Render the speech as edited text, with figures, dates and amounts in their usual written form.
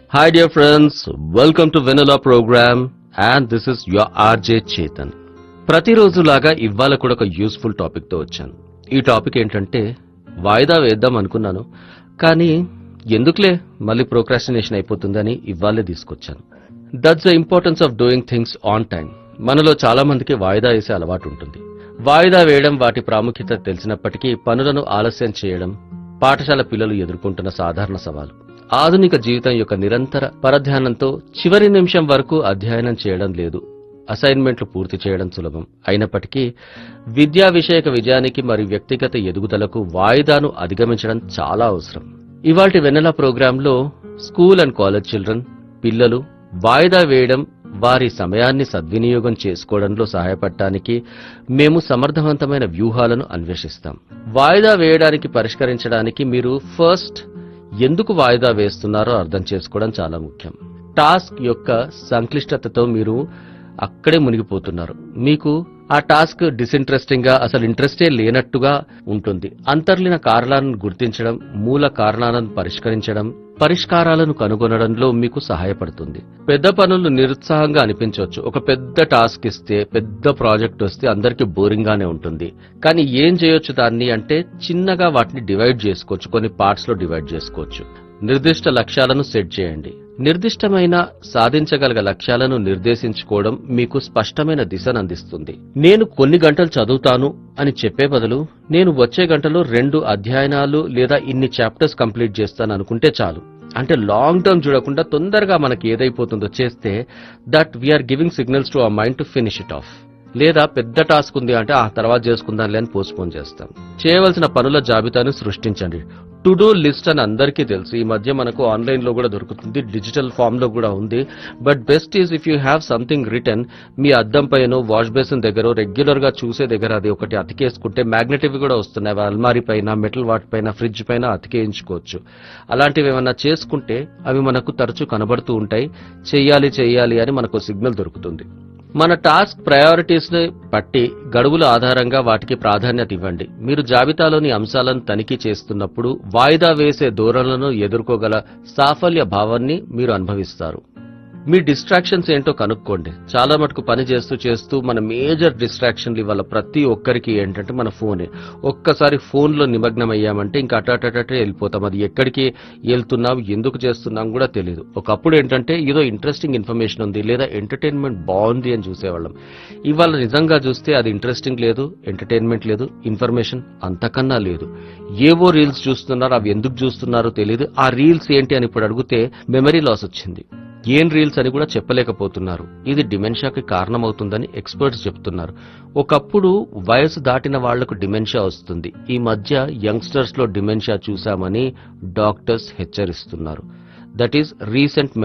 Hi dear friends, welcome to Vanilla program and this is your RJ Chetan. ప్రతిరోజులాగా ఇవాళ కూడా ఒక useful topic తో వచ్చాను. ఈ టాపిక్ ఏంటంటే వాయిదా వేద్దాం అనుకున్నాను కానీ ఎందుకులే మళ్ళీ ప్రోక్రాస్టినేషన్ అయిపోతుందని ఇవాళే తీసుకొచ్చాను. That's the importance of doing things on time. మనలో చాలా మందికి వాయిదా వేసే అలవాటు ఉంటుంది. వాయిదా వేయడం వాటి ప్రాముఖ్యత తెలిసినప్పటికీ పనులను ఆలస్యం చేయడం పాఠశాల పిల్లలు ఎదుర్కొంటున్న సాధారణ సవాలు. ఆధునిక జీవితం యొక్క నిరంతర పరధ్యానంతో చివరి నిమిషం వరకు అధ్యయనం చేయడం లేదు. అసైన్మెంట్లు పూర్తి చేయడం సులభం అయినప్పటికీ విద్యా విషయక విజయానికి మరియు వ్యక్తిగత ఎదుగుదలకు వాయిదాను అధిగమించడం చాలా అవసరం. ఇవాల్టి వెన్నెల ప్రోగ్రాంలో స్కూల్ అండ్ కాలేజ్ చిల్డ్రన్ పిల్లలు వాయిదా వేయడం వారి సమయాన్ని సద్వినియోగం చేసుకోవడంలో సహాయపడటానికి మేము సమర్థవంతమైన వ్యూహాలను అన్వేషిస్తాం. వాయిదా వేయడానికి పరిష్కరించడానికి మీరు ఫస్ట్ ఎందుకు వాయిదా వేస్తున్నారో అర్థం చేసుకోవడం చాలా ముఖ్యం. టాస్క్ యొక్క సంక్లిష్టతతో మీరు అక్కడే మునిగిపోతున్నారు. మీకు ఆ టాస్క్ డిసింట్రెస్టింగ్ గా అసలు ఇంట్రెస్టే లేనట్టుగా ఉంటుంది. అంతర్లీన కారణాలను గుర్తించడం, మూల కారణాలను పరిష్కరించడం, పరిష్కారాలను కనుగొనడంలో మీకు సహాయపడుతుంది. పెద్ద పనులు నిరుత్సాహంగా అనిపించవచ్చు. ఒక పెద్ద టాస్క్ ఇస్తే, పెద్ద ప్రాజెక్ట్ వస్తే అందరికీ బోరింగ్ గానే ఉంటుంది. కానీ ఏం చేయొచ్చు దాన్ని అంటే చిన్నగా వాటిని డివైడ్ చేసుకోవచ్చు, కొన్ని పార్ట్స్ లో డివైడ్ చేసుకోవచ్చు. నిర్దిష్ట లక్ష్యాలను సెట్ చేయండి. నిర్దిష్టమైన సాధించగల లక్ష్యాలను నిర్దేశించుకోవడం మీకు స్పష్టమైన దిశను అందిస్తుంది. నేను కొన్ని గంటలు చదువుతాను అని చెప్పే బదులు నేను వచ్చే గంటలో 2 అధ్యయనాలు లేదా ఇన్ని చాప్టర్స్ కంప్లీట్ చేస్తాను అనుకుంటే చాలు. అంటే లాంగ్ టర్మ్ చూడకుండా తొందరగా మనకి ఏదైపోతుందో చేస్తే that we are giving signals to our mind to finish it of. లేదా పెద్ద టాస్క్ ఉంది అంటే ఆ తర్వాత చేసుకుందాంలే అని పోస్ట్పోన్ చేస్తాం. చేయవలసిన పనుల జాబితాను సృష్టించండి. టు డూ లిస్ట్ అని అందరికీ తెలుసు. ఈ మధ్య మనకు ఆన్లైన్ లో కూడా దొరుకుతుంది, డిజిటల్ ఫామ్ లో కూడా ఉంది. But best is if you have something return. మీ అద్దం పైన, వాష్ బేసిన్ దగ్గర, రెగ్యులర్ గా చూసే దగ్గర అది ఒకటి అతికేసుకుంటే మ్యాగ్నెటివ్ కూడా వస్తున్నాయి. అల్మారీ పైన, మెటల్ వాట్ పైన, ఫ్రిడ్జ్ పైన అతికేయించుకోవచ్చు. అలాంటివి ఏమన్నా చేసుకుంటే అవి మనకు తరచూ కనబడుతూ ఉంటాయి. చెయ్యాలి అని మనకు సిగ్నల్ దొరుకుతుంది. మన టాస్క్ ప్రయారిటీస్ ని బట్టి గడువుల ఆధారంగా వాటికి ప్రాధాన్యత ఇవ్వండి. మీరు జాబితాలోని అంశాలను తనిఖీ చేస్తున్నప్పుడు వాయిదా వేసే ధోరణులను ఎదుర్కోగల సాఫల్య భావాన్ని మీరు అనుభవిస్తారు. మీ డిస్ట్రాక్షన్స్ ఏంటో కనుక్కోండి. చాలా మటుకు పని చేస్తూ మన మేజర్ డిస్ట్రాక్షన్లు ఇవాళ ప్రతి ఒక్కరికి ఏంటంటే మన ఫోనే. ఒక్కసారి ఫోన్ లో నిమగ్నం అయ్యామంటే ఇంకా అటాటే వెళ్ళిపోతాం. అది ఎక్కడికి వెళ్తున్నాం, ఎందుకు చేస్తున్నాం కూడా తెలియదు. ఒకప్పుడు ఏంటంటే ఏదో ఇంట్రెస్టింగ్ ఇన్ఫర్మేషన్ ఉంది లేదా ఎంటర్టైన్మెంట్ బాగుంది అని చూసేవాళ్ళం. ఇవాళ నిజంగా చూస్తే అది ఇంట్రెస్టింగ్ లేదు, ఎంటర్టైన్మెంట్ లేదు, ఇన్ఫర్మేషన్ అంతకన్నా లేదు. ఏవో రీల్స్ చూస్తున్నారు, అవి ఎందుకు చూస్తున్నారో తెలియదు. ఆ రీల్స్ ఏంటి అని ఇప్పుడు అడిగితే మెమరీ లాస్ వచ్చింది. ఏం రీల్స్ అని కూడా చెప్పలేకపోతున్నారు. ఇది డిమెన్షియాకి కారణమవుతుందని ఎక్స్పర్ట్స్ చెప్తున్నారు. ఒకప్పుడు వయసు దాటిన వాళ్లకు డిమెన్షియా వస్తుంది. ఈ మధ్య యంగ్స్టర్స్ లో డిమెన్షియా చూశామని డాక్టర్స్ హెచ్చరిస్తున్నారు. That is recent